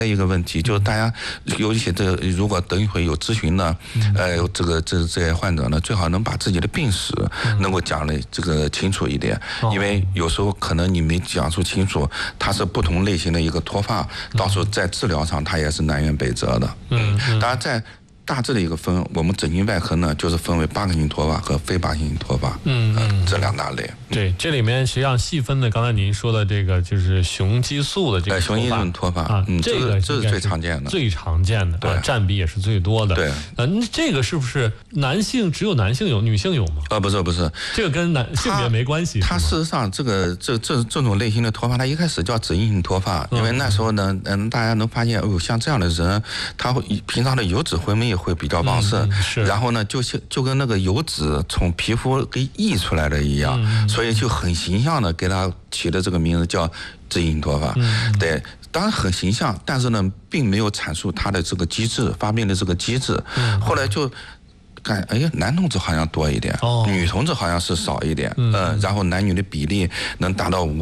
一个问题就是大家有一些如果等一会有咨询呢，这些患者呢，最好能把自己的病史能够讲的这个清楚一点，因为有时候可能你没讲述清楚，它是不同类型的一个脱发，到时候在治疗上它也是南辕北辙的。当然在大致的一个分，我们整形外科呢，就是分为疤痕性脱发和非疤痕性脱发，这两大类。 对，这里面实际上细分的，刚才您说的这个就是雄激素的这个雄激素脱发啊，这是最常见的， 最常见的，对，占比也是最多的。 对， 这个是不是男性只有男性有，女性有吗？ 不是， 这个跟性别没关系。 它事实上这种类型的脱发，它一开始叫脂溢性脱发，因为那时候呢，大家能发现像这样的人，他平常的油脂分泌也会比较旺盛，然后呢，就跟那个油脂从皮肤给溢出来的一样，所以就很形象的给他起的这个名字叫脂溢性脱发。对，当然很形象，但是呢，并没有阐述它的这个机制，发病的这个机制。后来就看，男同志好像多一点，女同志好像是少一点，然后男女的比例能达到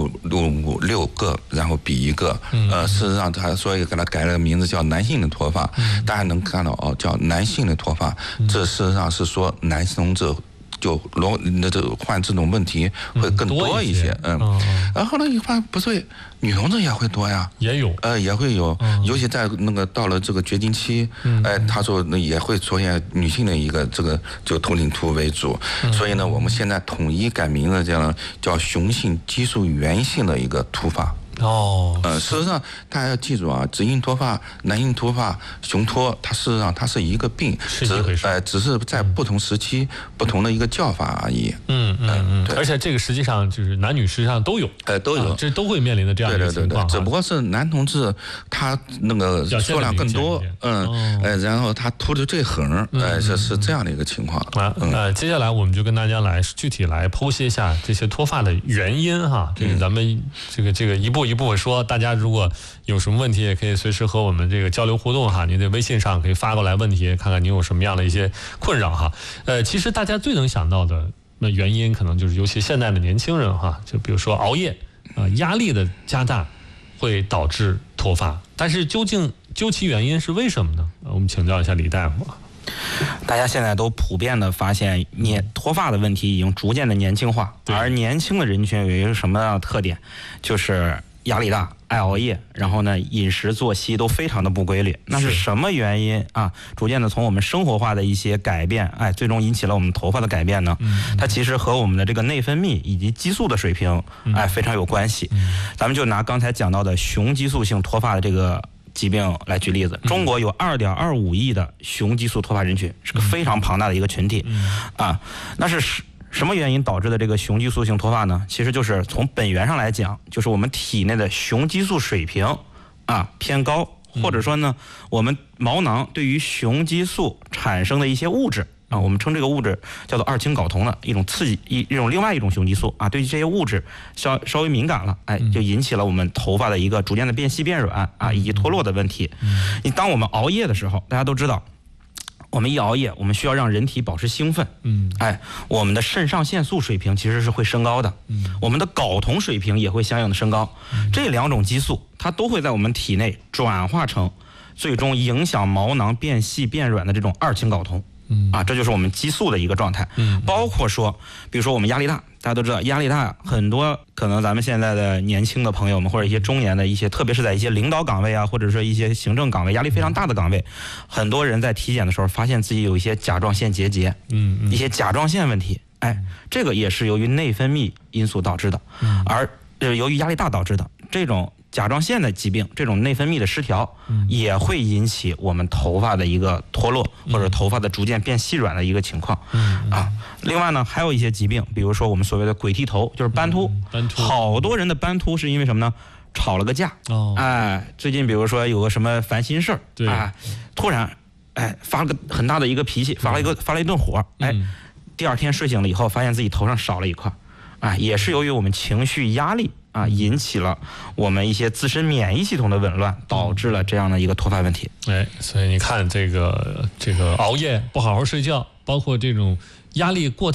5、6个，然后比1个，事实上他所以给他改了个名字叫男性的脱发，大家能看到叫男性的脱发，这事实上是说男同志就患这种问题会更多一些，然后呢，一发现不对，女同志也会多呀， 也有， 也会有，尤其在那个到了这个绝经期，他说那也会出现女性的一个这个就头顶秃为主，所以呢，我们现在统一改名字叫雄性激素源性的一个突发。事实上大家要记住啊，脂溢性脱发、男性脱发、雄脱，它事实上它是一个病，只是在不同时期不同的一个叫法而已。 对，而且这个实际上就是男女实际上都有，这都会面临的这样一个情况。 只不过是男同志他那个数量更多，然后他秃的最狠，是这样的一个情况。 接下来我们就跟大家来具体来剖析一下这些脱发的原因哈。这个咱们这个一步一步说，大家如果有什么问题，也可以随时和我们这个交流互动哈。您在微信上可以发过来问题，看看您有什么样的一些困扰哈。其实大家最能想到的那原因，可能就是尤其现在的年轻人哈，就比如说熬夜压力的加大会导致脱发，但是究其原因是为什么呢？我们请教一下李大夫。 大家现在都普遍的发现，脱发的问题已经逐渐的年轻化，而年轻的人群有一个什么样的特点，就是压力大、爱熬夜，然后呢，饮食作息都非常的不规律。那是什么原因啊？逐渐的从我们生活化的一些改变，最终引起了我们头发的改变呢？它其实和我们的这个内分泌以及激素的水平，非常有关系。咱们就拿刚才讲到的雄激素性脱发的这个疾病来举例子，中国有2.25亿的雄激素脱发人群，是个非常庞大的一个群体，那是什么原因导致的这个雄激素性脱发呢？其实就是从本源上来讲，就是我们体内的雄激素水平偏高，或者说呢，我们毛囊对于雄激素产生的一些物质我们称这个物质叫做2氢睾酮的一种刺激，另外一种雄激素对于这些物质稍微敏感了，就引起了我们头发的一个逐渐的变细变软以及脱落的问题。当我们熬夜的时候，大家都知道，我们一熬夜，我们需要让人体保持兴奋，我们的肾上腺素水平其实是会升高的，我们的睾酮水平也会相应的升高，这2种激素它都会在我们体内转化成最终影响毛囊变细变软的这种2氢睾酮。这就是我们激素的一个状态。包括说，比如说我们压力大，大家都知道压力大，很多可能咱们现在的年轻的朋友们或者一些中年的一些，特别是在一些领导岗位或者说一些行政岗位，压力非常大的岗位，很多人在体检的时候发现自己有一些甲状腺结节，一些甲状腺问题，这个也是由于内分泌因素导致的，而由于压力大导致的这种甲状腺的疾病，这种内分泌的失调，也会引起我们头发的一个脱落，或者头发的逐渐变细软的一个情况。另外呢，还有一些疾病，比如说我们所谓的鬼剃头，就是斑秃。好多人的斑秃是因为什么呢？吵了个架。最近比如说有个什么烦心事儿，突然发了个很大的一个脾气，发了一顿火，第二天睡醒了以后，发现自己头上少了一块，也是由于我们情绪压力。引起了我们一些自身免疫系统的紊乱，导致了这样的一个脱发问题。 所以你看这个熬夜不好好睡觉，包括这种压力过大，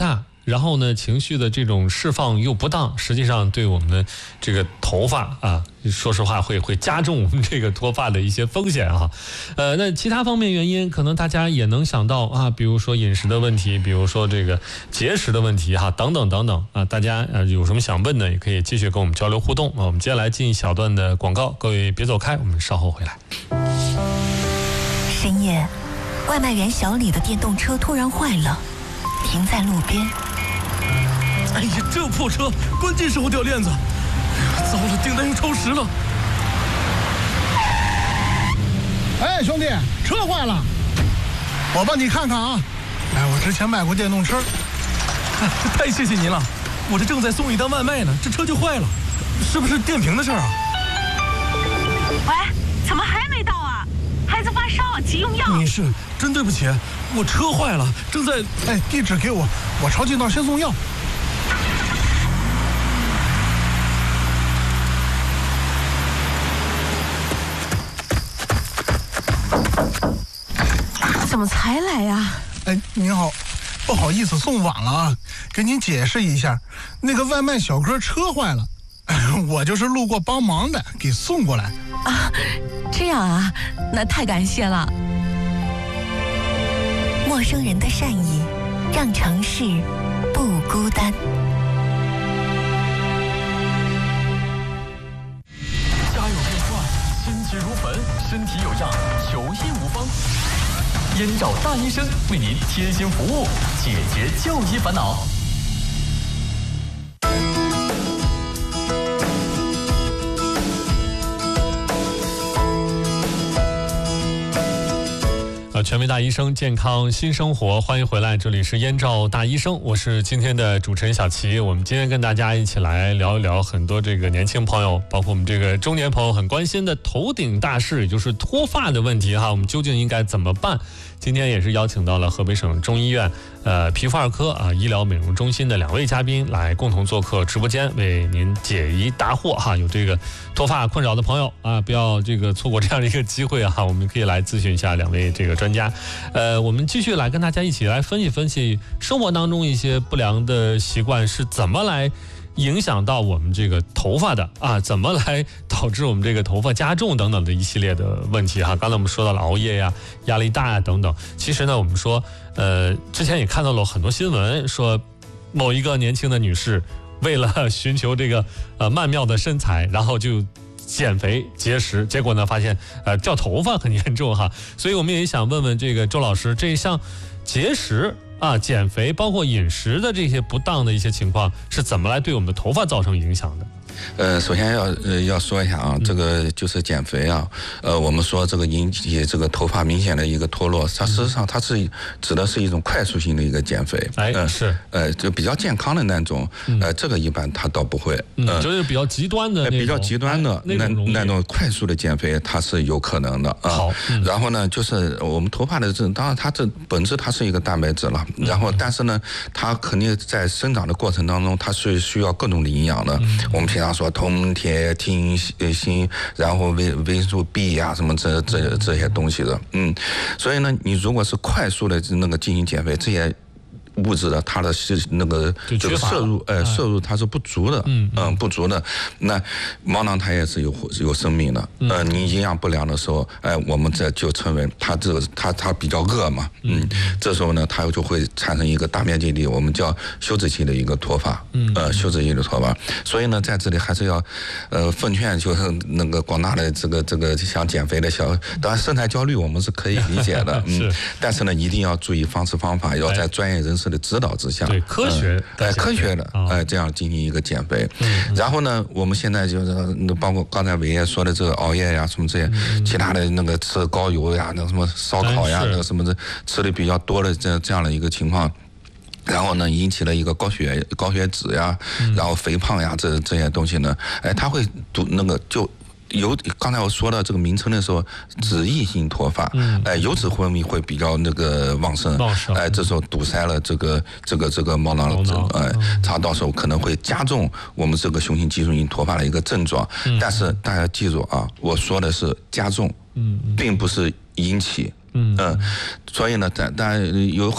然后呢情绪的这种释放又不当，实际上对我们的这个头发啊，说实话会加重我们这个脱发的一些风险啊。那其他方面原因可能大家也能想到啊，比如说饮食的问题，比如说这个节食的问题哈，等等等等啊，大家有什么想问的也可以继续跟我们交流互动啊。我们接下来进一小段的广告，各位别走开，我们稍后回来。 深夜，外卖员小李的电动车突然坏了，停在路边。 哎呀，这破车，关键时候掉链子，糟了，订单又超时了。 哎，兄弟，车坏了，我帮你看看啊。哎，我之前卖过电动车。 太谢谢您了，我这正在送一单外卖呢，这车就坏了，是不是电瓶的事儿啊？ 喂，怎么还没到啊？孩子发烧，急用药。 女士，真对不起，我车坏了，正在…… 哎，地址给我，我抄近道先送药。 怎么才来呀？ 哎，您好，不好意思送晚了啊，给您解释一下，那个外卖小哥车坏了，我就是路过帮忙的，给送过来。 啊，这样啊，那太感谢了。陌生人的善意，让城市不孤单。 家有变幻，心急如焚，身体有恙，求医无方。燕赵大医生为您贴心服务，解决就医烦恼。 权威大医生，健康新生活，欢迎回来，这里是燕赵大医生，我是今天的主持人小齐。我们今天跟大家一起来聊一聊很多这个年轻朋友，包括我们这个中年朋友很关心的头顶大事，也就是脱发的问题哈。我们究竟应该怎么办？今天也是邀请到了河北省中医院皮肤儿科医疗美容中心的2位嘉宾来共同做客直播间，为您解疑答惑哈。有这个脱发困扰的朋友啊，不要这个错过这样的一个机会啊，我们可以来咨询一下2位这个专家。我们继续来跟大家一起来分析分析生活当中一些不良的习惯是怎么来影响到我们这个头发的啊，怎么来导致我们这个头发加重等等的一系列的问题哈。刚才我们说到了熬夜呀、压力大呀等等。其实呢，我们说之前也看到了很多新闻，说某一个年轻的女士为了寻求这个曼妙的身材，然后就减肥节食，结果呢发现掉头发很严重哈。所以我们也想问问这个周老师，这项节食啊、减肥，包括饮食的这些不当的一些情况，是怎么来对我们的头发造成影响的？ 首先要说一下啊，这个就是减肥啊，我们说这个引起这个头发明显的一个脱落，它实际上它是指的是一种快速性的一个减肥， 是， 就比较健康的那种，这个一般它倒不会， 就是比较极端的那种， 比较极端的那种快速的减肥，它是有可能的啊。 好， 然后呢，就是我们头发的当然它这本质它是一个蛋白质了，然后但是呢，它肯定在生长的过程当中，它是需要各种的营养的，我们平常说铜、铁、锌、锌，然后维素 B 呀、什么这些东西的，所以呢，你如果是快速的那个进行减肥，这些物质的它的那个这个摄入它是不足的，不足的。那毛囊它也是有生命的，你营养不良的时候，我们这就称为它比较饿嘛，这时候呢，它就会产生一个大面积的我们叫休止期的一个脱发，休止期的脱发。所以呢，在这里还是要奉劝就是那个广大的这个想减肥的当然身材焦虑我们是可以理解的，但是呢，一定要注意方式方法，要在专业人士的指导之下， 对科学的这样进行一个减肥。然后呢，我们现在就是包括刚才伟爷说的这个熬夜呀，什么这些其他的那个吃高油呀，那什么烧烤呀，那个什么的吃的比较多的这样的一个情况。然后呢，引起了一个高血脂呀，然后肥胖呀，这些东西呢，它会有刚才我说到这个名称的时候，脂溢性脱发，油脂分泌会比较那个旺盛，这时候堵塞了这个毛囊，它到时候可能会加重我们这个雄性激素性脱发的一个症状。但是大家记住啊，我说的是加重，并不是引起，所以呢，当然有